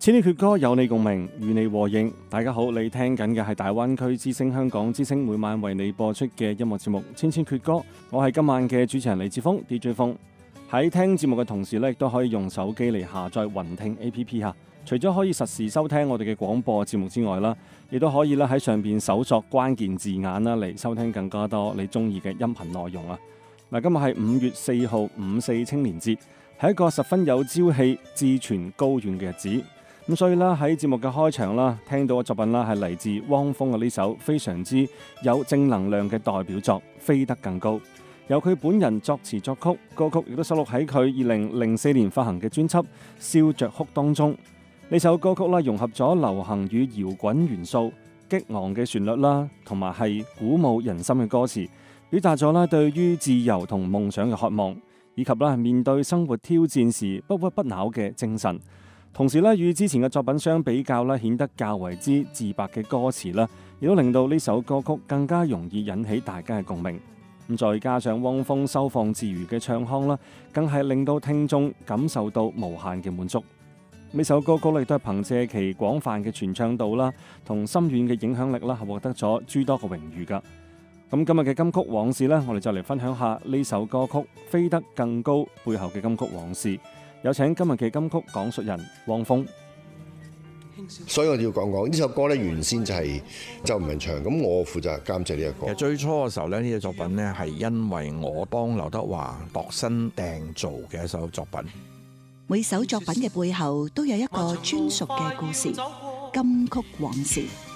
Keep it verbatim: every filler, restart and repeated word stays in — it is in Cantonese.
千年闕歌有你共鳴，與你和應。大家好，你聽緊嘅係大灣區之聲香港之聲每晚為你播出嘅音樂節目《千千闕歌》。我係今晚嘅主持人李志峰 D J 峰。喺聽節目嘅同時咧，亦都可以用手機嚟下載雲聽 A P P 吓。除咗可以實時收聽我哋嘅廣播節目之外啦，亦都可以咧喺上邊搜索關鍵字眼啦嚟收聽更加多你中意嘅音頻內容啊！嗱，今日係五月四號五四青年節，係一個十分有朝氣、志存高遠嘅日子。咁所以啦，喺節目嘅開場啦，聽到嘅作品啦係嚟自汪峰嘅呢首非常之有正能量嘅代表作《飛得更高》，由佢本人作詞作曲，歌曲亦都收錄喺佢二零零四年發行嘅專輯《笑着哭》當中。呢首歌曲啦，融合咗流行與搖滾元素，激昂嘅旋律啦，同埋係鼓舞人心嘅歌詞，表達咗啦對於自由同夢想嘅渴望，以及啦面對生活挑戰時不屈不撓嘅精神。同時咧，與之前嘅作品相比較咧，顯得較為之自白嘅歌詞啦，亦都令到呢首歌曲更加容易引起大家嘅共鳴。咁再加上汪峰收放自如嘅唱腔啦，更係令到聽眾感受到無限嘅滿足。呢首歌曲亦都係憑借其廣泛嘅傳唱度啦，同深遠嘅影響力啦，係獲得咗諸多嘅榮譽噶。咁今日嘅金曲往事呢，我哋就嚟分享下呢首歌曲《飛得更高》背後嘅金曲往事。有請今日嘅金曲講述人汪峰。 所以我要講講呢首歌咧，原先就係周文唱，咁我負責監製呢一個。 其實最初嘅時候咧，呢隻作品咧係因為我幫劉德華度身訂造嘅一首作品。 每首作品嘅背後都有一個專屬嘅故事，金曲往事。